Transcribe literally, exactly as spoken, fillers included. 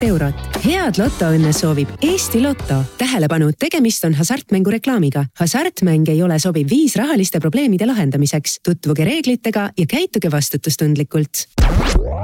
eurot. Head lotoõnne soovib Eesti Lotto. Tähelepanu, tegemist on hasartmängu reklaamiga. Hasartmäng ei ole sobiv viis rahaliste probleemide lahendamiseks. Tutvuge reeglitega ja käituge vastutustundlikult.